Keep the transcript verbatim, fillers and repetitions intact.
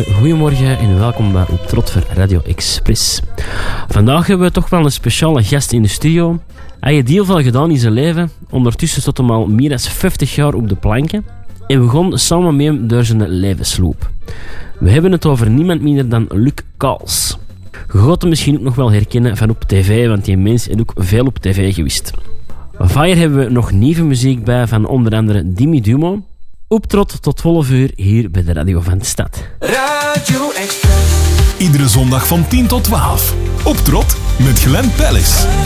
luisteren, goedemorgen en welkom bij Op Trot voor Radio Express. Vandaag hebben we toch wel een speciale gast in de studio. Hij heeft heel veel gedaan in zijn leven. Ondertussen stond hem al meer dan vijftig jaar op de planken. En we gaan samen met hem door zijn levensloop. We hebben het over niemand minder dan Luc Kaels. Je gaat hem misschien ook nog wel herkennen van op tv, want die mens heeft ook veel op tv gewist. Van hier hebben we nog nieuwe muziek bij van onder andere Dimi Dumo. Op Trot tot twaalf uur hier bij de radio van de stad. Radio Express. Iedere zondag van tien tot twaalf. Op Trot met Glenn Pellis.